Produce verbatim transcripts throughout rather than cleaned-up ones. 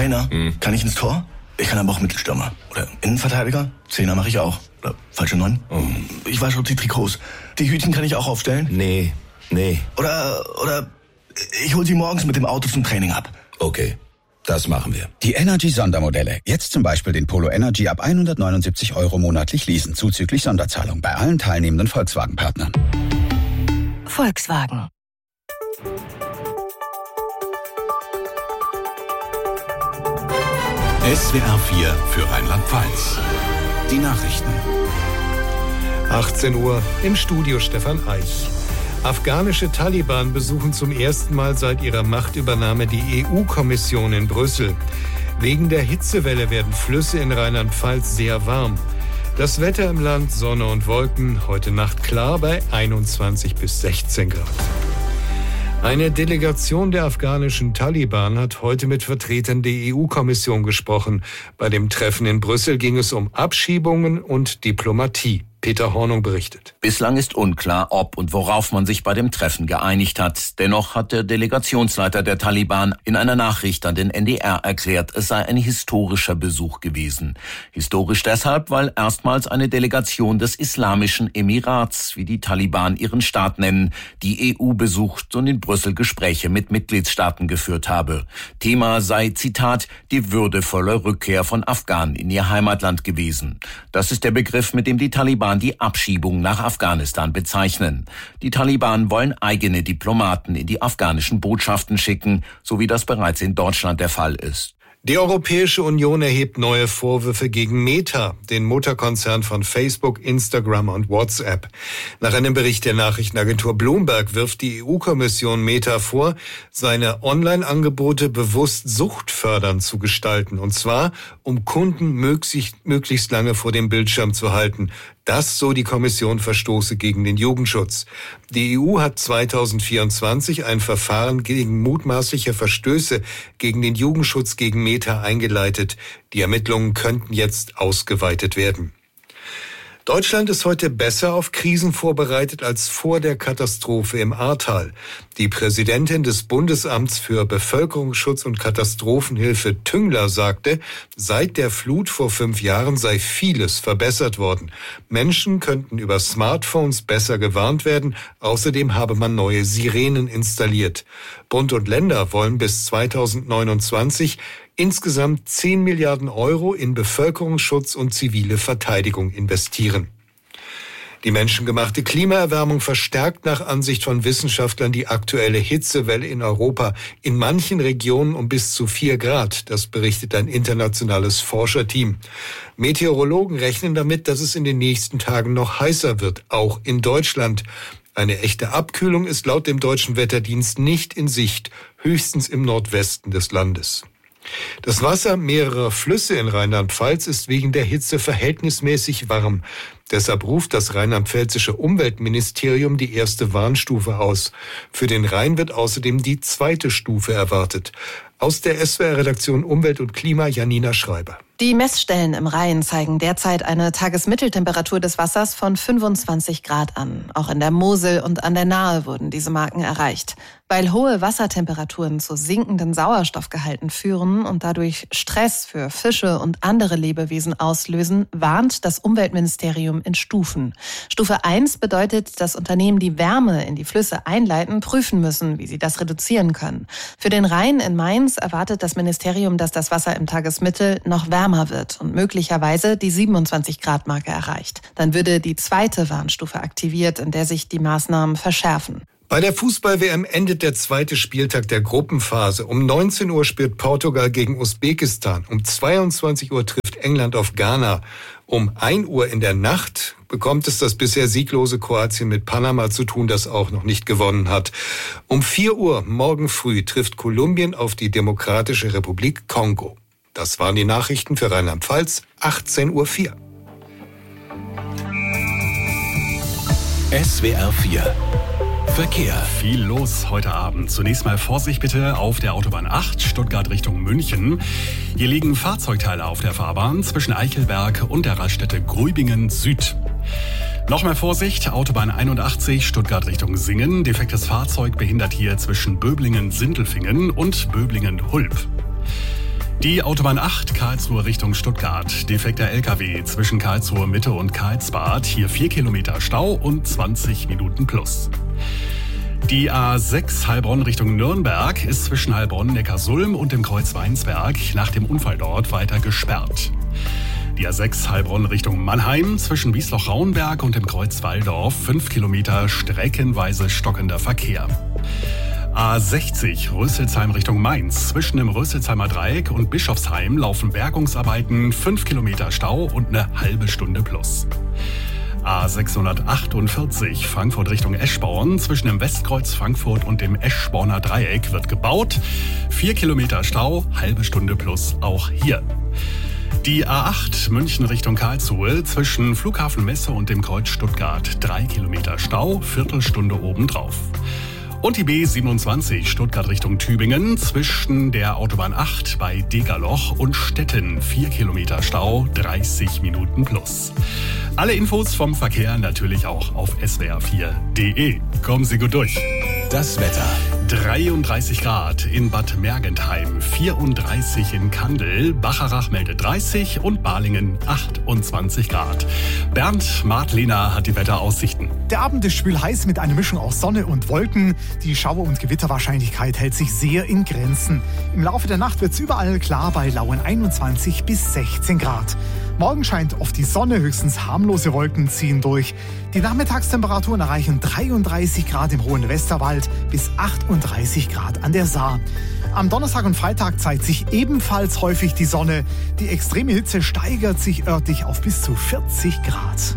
Trainer, Hm. kann ich ins Tor? Ich kann aber auch Mittelstürmer. Oder Innenverteidiger? Zehner mache ich auch. Oder falsche Neun? Oh. Ich wasche auch die Trikots. Die Hütchen kann ich auch aufstellen? Nee, nee. Oder, oder ich hol sie morgens mit dem Auto zum Training ab. Okay, das machen wir. Die Energy-Sondermodelle. Jetzt zum Beispiel den Polo Energy ab hundertneunundsiebzig Euro monatlich leasen, zuzüglich Sonderzahlung bei allen teilnehmenden Volkswagen-Partnern. Volkswagen. S W R vier für Rheinland-Pfalz. Die Nachrichten. achtzehn Uhr im Studio Stefan Eich. Afghanische Taliban besuchen zum ersten Mal seit ihrer Machtübernahme die E U-Kommission in Brüssel. Wegen der Hitzewelle werden Flüsse in Rheinland-Pfalz sehr warm. Das Wetter im Land, Sonne und Wolken, heute Nacht klar bei einundzwanzig bis sechzehn Grad. Eine Delegation der afghanischen Taliban hat heute mit Vertretern der E U-Kommission gesprochen. Bei dem Treffen in Brüssel ging es um Abschiebungen und Diplomatie. Peter Hornung berichtet. Bislang ist unklar, ob und worauf man sich bei dem Treffen geeinigt hat. Dennoch hat der Delegationsleiter der Taliban in einer Nachricht an den N D R erklärt, es sei ein historischer Besuch gewesen. Historisch deshalb, weil erstmals eine Delegation des Islamischen Emirats, wie die Taliban ihren Staat nennen, die E U besucht und in Brüssel Gespräche mit Mitgliedstaaten geführt habe. Thema sei, Zitat, die würdevolle Rückkehr von Afghanen in ihr Heimatland gewesen. Das ist der Begriff, mit dem die Taliban die Abschiebung nach Afghanistan bezeichnen. Die Taliban wollen eigene Diplomaten in die afghanischen Botschaften schicken, so wie das bereits in Deutschland der Fall ist. Die Europäische Union erhebt neue Vorwürfe gegen Meta, den Mutterkonzern von Facebook, Instagram und WhatsApp. Nach einem Bericht der Nachrichtenagentur Bloomberg wirft die E U-Kommission Meta vor, seine Online-Angebote bewusst suchtfördernd zu gestalten, und zwar, um Kunden möglichst, möglichst lange vor dem Bildschirm zu halten. Das, so die Kommission, verstoße gegen den Jugendschutz. Die E U hat zweitausendvierundzwanzig ein Verfahren gegen mutmaßliche Verstöße gegen den Jugendschutz gegen Meta eingeleitet. Die Ermittlungen könnten jetzt ausgeweitet werden. Deutschland ist heute besser auf Krisen vorbereitet als vor der Katastrophe im Ahrtal. Die Präsidentin des Bundesamts für Bevölkerungsschutz und Katastrophenhilfe Tüngler sagte, seit der Flut vor fünf Jahren sei vieles verbessert worden. Menschen könnten über Smartphones besser gewarnt werden. Außerdem habe man neue Sirenen installiert. Bund und Länder wollen bis zweitausendneunundzwanzig insgesamt zehn Milliarden Euro in Bevölkerungsschutz und zivile Verteidigung investieren. Die menschengemachte Klimaerwärmung verstärkt nach Ansicht von Wissenschaftlern die aktuelle Hitzewelle in Europa, in manchen Regionen um bis zu vier Grad. Das berichtet ein internationales Forscherteam. Meteorologen rechnen damit, dass es in den nächsten Tagen noch heißer wird, auch in Deutschland. Eine echte Abkühlung ist laut dem Deutschen Wetterdienst nicht in Sicht, höchstens im Nordwesten des Landes. Das Wasser mehrerer Flüsse in Rheinland-Pfalz ist wegen der Hitze verhältnismäßig warm. Deshalb ruft das rheinland-pfälzische Umweltministerium die erste Warnstufe aus. Für den Rhein wird außerdem die zweite Stufe erwartet. Aus der S W R-Redaktion Umwelt und Klima, Janina Schreiber. Die Messstellen im Rhein zeigen derzeit eine Tagesmitteltemperatur des Wassers von fünfundzwanzig Grad an. Auch in der Mosel und an der Nahe wurden diese Marken erreicht. Weil hohe Wassertemperaturen zu sinkenden Sauerstoffgehalten führen und dadurch Stress für Fische und andere Lebewesen auslösen, warnt das Umweltministerium in Stufen. Stufe eins bedeutet, dass Unternehmen, die Wärme in die Flüsse einleiten, prüfen müssen, wie sie das reduzieren können. Für den Rhein in Mainz erwartet das Ministerium, dass das Wasser im Tagesmittel noch wärmer wird und möglicherweise die siebenundzwanzig Grad Marke erreicht. Dann würde die zweite Warnstufe aktiviert, in der sich die Maßnahmen verschärfen. Bei der Fußball-W M endet der zweite Spieltag der Gruppenphase. Um neunzehn Uhr spielt Portugal gegen Usbekistan. Um zweiundzwanzig Uhr trifft England auf Ghana. Um ein Uhr in der Nacht bekommt es das bisher sieglose Kroatien mit Panama zu tun, das auch noch nicht gewonnen hat. Um vier Uhr morgen früh trifft Kolumbien auf die Demokratische Republik Kongo. Das waren die Nachrichten für Rheinland-Pfalz, achtzehn Uhr vier. S W R vier Verkehr. Viel los heute Abend. Zunächst mal Vorsicht bitte auf der Autobahn acht, Stuttgart Richtung München. Hier liegen Fahrzeugteile auf der Fahrbahn zwischen Eichelberg und der Raststätte Grübingen Süd. Nochmal Vorsicht, Autobahn einundachtzig, Stuttgart Richtung Singen. Defektes Fahrzeug behindert hier zwischen Böblingen-Sindelfingen und Böblingen-Hulb. Die Autobahn acht, Karlsruhe Richtung Stuttgart. Defekter L K W zwischen Karlsruhe Mitte und Karlsbad. Hier vier Kilometer Stau und zwanzig Minuten plus. Die A sechs Heilbronn Richtung Nürnberg ist zwischen Heilbronn-Neckarsulm und dem Kreuz Weinsberg nach dem Unfall dort weiter gesperrt. Die A sechs Heilbronn Richtung Mannheim zwischen Wiesloch-Rauenberg und dem Kreuz Walldorf fünf Kilometer streckenweise stockender Verkehr. A sechzig Rüsselsheim Richtung Mainz. Zwischen dem Rüsselsheimer Dreieck und Bischofsheim laufen Bergungsarbeiten, fünf Kilometer Stau und eine halbe Stunde plus. A sechshundertachtundvierzig Frankfurt Richtung Eschborn. Zwischen dem Westkreuz Frankfurt und dem Eschborner Dreieck wird gebaut. Vier Kilometer Stau, halbe Stunde plus auch hier. Die A acht München Richtung Karlsruhe zwischen Flughafen Messe und dem Kreuz Stuttgart. Drei Kilometer Stau, Viertelstunde obendrauf. Und die B siebenundzwanzig Stuttgart Richtung Tübingen zwischen der Autobahn acht bei Degerloch und Stetten. Vier Kilometer Stau, dreißig Minuten plus. Alle Infos vom Verkehr natürlich auch auf s w r vier punkt d e. Kommen Sie gut durch. Das Wetter. dreiunddreißig Grad in Bad Mergentheim, vierunddreißig in Kandel, Bacharach meldet dreißig und Balingen achtundzwanzig Grad. Bernd Martliner hat die Wetteraussichten. Der Abend ist schwül heiß mit einer Mischung aus Sonne und Wolken. Die Schauer- und Gewitterwahrscheinlichkeit hält sich sehr in Grenzen. Im Laufe der Nacht wird es überall klar bei lauen einundzwanzig bis sechzehn Grad. Morgen scheint oft die Sonne, höchstens harmlose Wolken ziehen durch. Die Nachmittagstemperaturen erreichen dreiunddreißig Grad im hohen Westerwald bis achtunddreißig Grad an der Saar. Am Donnerstag und Freitag zeigt sich ebenfalls häufig die Sonne. Die extreme Hitze steigert sich örtlich auf bis zu vierzig Grad.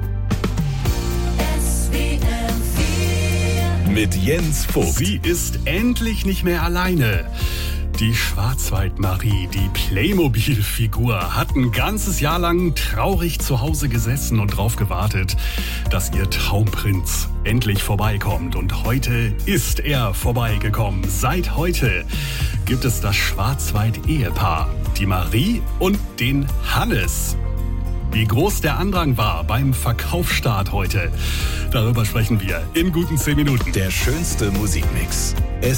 Mit Jens Vogt. Sie ist endlich nicht mehr alleine. Die Schwarzwaldmarie, die Playmobil-Figur, hat ein ganzes Jahr lang traurig zu Hause gesessen und drauf gewartet, dass ihr Traumprinz endlich vorbeikommt. Und heute ist er vorbeigekommen. Seit heute gibt es das Schwarzwald-Ehepaar, die Marie und den Hannes. Wie groß der Andrang war beim Verkaufsstart heute, darüber sprechen wir in guten zehn Minuten. Der schönste Musikmix.